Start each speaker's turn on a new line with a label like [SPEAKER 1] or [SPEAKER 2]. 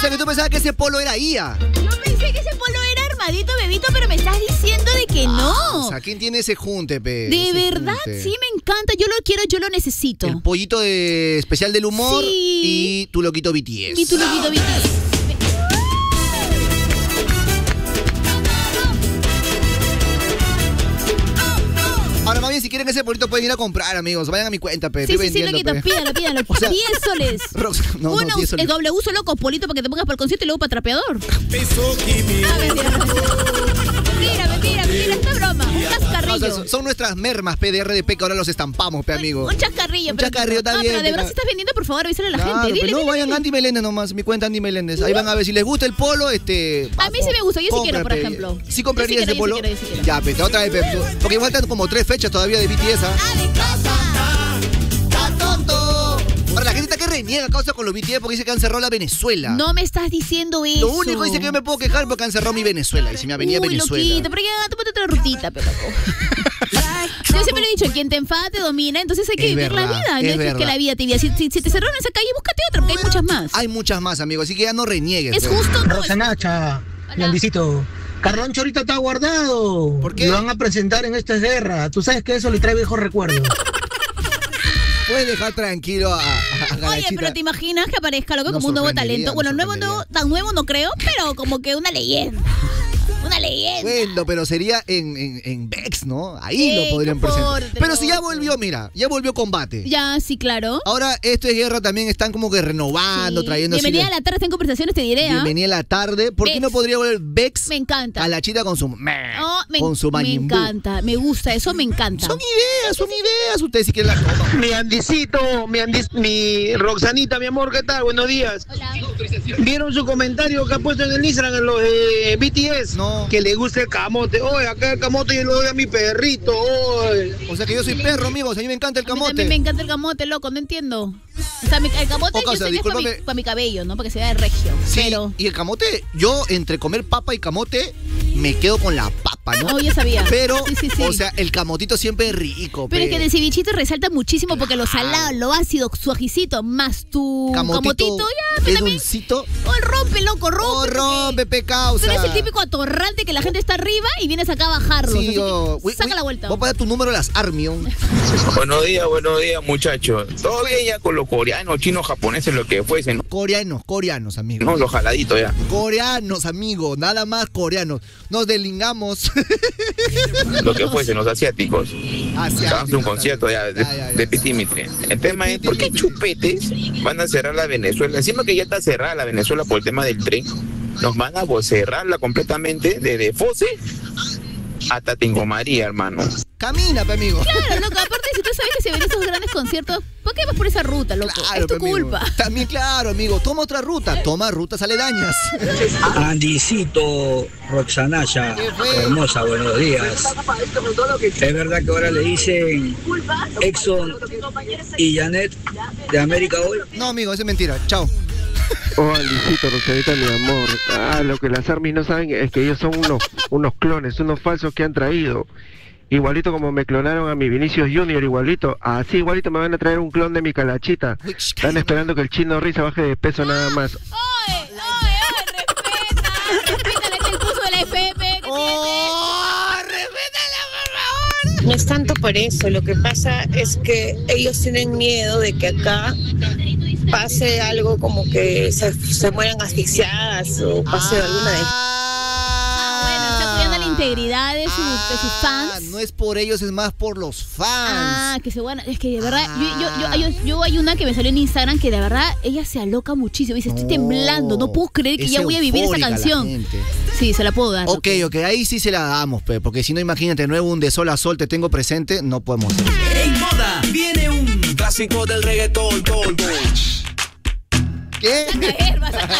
[SPEAKER 1] sea que tú pensabas que ese polo era IA.
[SPEAKER 2] Yo pensé que ese polo era armadito, bebito, pero me estás diciendo de que no.
[SPEAKER 1] O sea, ¿quién tiene ese junte, pe?
[SPEAKER 2] De
[SPEAKER 1] Ese
[SPEAKER 2] verdad,
[SPEAKER 1] junte.
[SPEAKER 2] sí me encanta. Yo lo quiero, yo lo necesito.
[SPEAKER 1] El pollito de especial del humor
[SPEAKER 2] Sí.
[SPEAKER 1] y tu loquito BTS.
[SPEAKER 2] Y tu loquito BTS.
[SPEAKER 1] Ahora, más bien, si quieren ese polito pueden ir a comprar, amigos. Vayan a mi cuenta, pe.
[SPEAKER 2] Sí,
[SPEAKER 1] Estoy
[SPEAKER 2] sí,
[SPEAKER 1] vendiendo,
[SPEAKER 2] loquito,
[SPEAKER 1] pe.
[SPEAKER 2] pídalo.
[SPEAKER 1] O sea,
[SPEAKER 2] 10 soles.
[SPEAKER 1] No, 10 soles.
[SPEAKER 2] El doble uso, loco, polito, para que te pongas para el concierto y luego para trapeador. Mentira, esta broma. Un
[SPEAKER 1] O
[SPEAKER 2] chascarrillo.
[SPEAKER 1] sea, son nuestras mermas, pe, de RDP, que ahora los estampamos, pe, amigo.
[SPEAKER 2] Un chascarrillo.
[SPEAKER 1] Un chascarrillo está bien,
[SPEAKER 2] pero de
[SPEAKER 1] pe,
[SPEAKER 2] verdad, si estás vendiendo, por favor, avísale a la
[SPEAKER 1] Claro,
[SPEAKER 2] gente.
[SPEAKER 1] pero no, vayan Andy Meléndez nomás, mi cuenta Andy Meléndez. Ahí van a ver si les gusta el polo,
[SPEAKER 2] A mí sí me gusta, yo sí quiero, por ejemplo.
[SPEAKER 1] ¿Sí compraría
[SPEAKER 2] Yo sí
[SPEAKER 1] ese polo?
[SPEAKER 2] quiero, yo sí quiero.
[SPEAKER 1] Ya, pe, otra vez, pe, porque faltan como 3 fechas todavía de BTS, ¿ah?
[SPEAKER 2] ¡Ah, de casa!
[SPEAKER 1] ¡Está tonto! Ahora, la gente está que reniega causa con los BTS porque dice que han cerrado la Venezuela.
[SPEAKER 2] No me estás diciendo eso.
[SPEAKER 1] Lo único dice que yo me puedo quejar porque han cerrado mi Venezuela. Y si mi avenida Venezuela.
[SPEAKER 2] Loquito, pero ya, tómate otra rutita, pero. Yo siempre le he dicho, quien te enfada te domina, entonces hay que
[SPEAKER 1] Es
[SPEAKER 2] vivir la
[SPEAKER 1] verdad,
[SPEAKER 2] vida. No
[SPEAKER 1] es
[SPEAKER 2] dejes
[SPEAKER 1] verdad.
[SPEAKER 2] que la vida te viva. Si te cerraron esa calle, búscate otra, porque hay muchas más.
[SPEAKER 1] Hay muchas más, amigos, así que ya no reniegues.
[SPEAKER 2] Es
[SPEAKER 1] pe.
[SPEAKER 2] justo. No,
[SPEAKER 3] Rosanacha, Landicito. Carloncho ahorita está guardado.
[SPEAKER 1] ¿Por qué?
[SPEAKER 3] Lo van a presentar en esta guerra. Tú sabes que eso le trae viejos recuerdos.
[SPEAKER 1] Puedes dejar tranquilo a
[SPEAKER 2] Oye,
[SPEAKER 1] Galachita.
[SPEAKER 2] pero te imaginas que aparezca loco
[SPEAKER 1] Nos
[SPEAKER 2] como un nuevo
[SPEAKER 1] sorprendería,
[SPEAKER 2] talento. Bueno,
[SPEAKER 1] nos
[SPEAKER 2] tan nuevo no creo, pero como que una leyenda. Una leyenda.
[SPEAKER 1] Bueno, pero sería en Vex, ¿no? Ahí
[SPEAKER 2] Ey,
[SPEAKER 1] lo podrían
[SPEAKER 2] qué
[SPEAKER 1] presentar.
[SPEAKER 2] fuerte,
[SPEAKER 1] Pero si ya
[SPEAKER 2] loco.
[SPEAKER 1] volvió, mira, ya volvió combate.
[SPEAKER 2] Ya, sí, claro.
[SPEAKER 1] Ahora, esto es guerra, también están como que renovando,
[SPEAKER 2] Sí.
[SPEAKER 1] trayendo así
[SPEAKER 2] Bienvenida a la tarde, está en conversaciones, te diré, ¿ah?
[SPEAKER 1] Bienvenida a la tarde. ¿Por qué
[SPEAKER 2] Vex.
[SPEAKER 1] no podría volver Vex
[SPEAKER 2] Me encanta.
[SPEAKER 1] a la chita con su con su
[SPEAKER 2] me
[SPEAKER 1] Majin Buu?
[SPEAKER 2] encanta, me gusta, eso me encanta.
[SPEAKER 1] Son ideas. Ustedes si quieren la
[SPEAKER 3] Mi Andicito, mi Roxanita, mi amor, ¿qué tal? Buenos días.
[SPEAKER 2] Hola.
[SPEAKER 3] ¿Vieron su comentario que ha puesto en el Instagram en los BTS?
[SPEAKER 1] No.
[SPEAKER 3] Que le gusta el camote. Oye, acá el camote yo lo doy a mi perrito. Oye.
[SPEAKER 1] O sea que yo soy perro, amigos. A mí me encanta el
[SPEAKER 2] A mí
[SPEAKER 1] camote.
[SPEAKER 2] también me encanta el camote, loco, no entiendo. O sea, el camote
[SPEAKER 1] O
[SPEAKER 2] yo
[SPEAKER 1] sea,
[SPEAKER 2] sé que es
[SPEAKER 1] discúlpame.
[SPEAKER 2] para mi cabello, ¿no? Para que se vea de regio.
[SPEAKER 1] Sí,
[SPEAKER 2] Pero.
[SPEAKER 1] y el camote, yo entre comer papa y camote, me quedo con la papa, ¿no?
[SPEAKER 2] No, ya sabía.
[SPEAKER 1] Pero,
[SPEAKER 2] Sí.
[SPEAKER 1] o sea, el camotito siempre es rico.
[SPEAKER 2] Pero es
[SPEAKER 1] pe.
[SPEAKER 2] que el cevichito resalta muchísimo porque lo
[SPEAKER 1] Claro.
[SPEAKER 2] salado, lo ácido, su ajicito, más tu camotito, ya,
[SPEAKER 1] es
[SPEAKER 2] pero también.
[SPEAKER 1] dulcito.
[SPEAKER 2] Oh, rompe, loco, rompe.
[SPEAKER 1] Oh, rompe,
[SPEAKER 2] porque
[SPEAKER 1] pecado.
[SPEAKER 2] Tú eres el típico atorrante que la gente está arriba y vienes acá a bajarlo.
[SPEAKER 1] Sí,
[SPEAKER 2] Saca la vuelta.
[SPEAKER 1] Voy a poner tu número a las Armion.
[SPEAKER 4] Buenos días, muchachos. Todo bien ya con los coreanos, chinos, japoneses, lo que fuesen, ¿no?
[SPEAKER 1] Coreanos, amigos.
[SPEAKER 4] No, los jaladitos ya.
[SPEAKER 1] Coreanos, amigos. Nada más coreanos. Nos deslingamos.
[SPEAKER 4] Lo que fuesen, los asiáticos.
[SPEAKER 1] Asiáticos,
[SPEAKER 4] Vamos a un concierto ya de Pitimitre. El tema es, ¿por qué chupetes van a cerrar la Venezuela? Encima que ya está cerrada la Venezuela por el tema del tren, nos van a cerrarla completamente desde Fose hasta Tingo María, hermano.
[SPEAKER 1] Camina, pe, amigo.
[SPEAKER 2] Claro, loco, aparte si tú sabes que se ven esos grandes conciertos, ¿por qué vas por esa ruta, loco?
[SPEAKER 1] Claro,
[SPEAKER 2] es tu
[SPEAKER 1] pe, amigo.
[SPEAKER 2] culpa.
[SPEAKER 1] También, claro, amigo. Toma otra ruta. Toma rutas aledañas.
[SPEAKER 5] Andicito, Roxanaya,
[SPEAKER 1] ¿Qué fue?
[SPEAKER 5] hermosa, buenos días. Es verdad que ahora le dicen Exxon y Janet de América hoy.
[SPEAKER 1] No, amigo, eso es mentira. Chao.
[SPEAKER 6] Oh, Andicito, Roxanita, mi amor. Lo que las armies no saben es que ellos son unos clones, unos falsos que han traído. Igualito como me clonaron a mi Vinicius Junior, igualito. Así igualito me van a traer un clon de mi calachita. Están esperando que el chino Risa baje de peso nada más.
[SPEAKER 2] ¡Oye, respeta! Respétale el curso de la FP.
[SPEAKER 1] ¡Respétala, por favor!
[SPEAKER 7] No es tanto por eso, lo que pasa es que ellos tienen miedo de que acá pase algo como que se mueran asfixiadas o pase alguna de...
[SPEAKER 2] Bueno, está cuidando la integridad de sus fans.
[SPEAKER 1] No es por ellos, es más por los fans.
[SPEAKER 2] Que se van. Es que de verdad, yo hay una que me salió en Instagram que de verdad ella se aloca muchísimo. Dice, estoy temblando, no puedo creer que
[SPEAKER 1] es
[SPEAKER 2] ya voy a vivir esa
[SPEAKER 1] eufórica la
[SPEAKER 2] canción.
[SPEAKER 1] gente.
[SPEAKER 2] Sí, se la puedo dar.
[SPEAKER 1] Ok, ahí sí se la damos, pe, porque si no, imagínate, nuevo un de sol a sol, te tengo presente, no podemos.
[SPEAKER 8] En moda viene un clásico del reggaetón.
[SPEAKER 1] ¿Qué?
[SPEAKER 2] Vas a caer.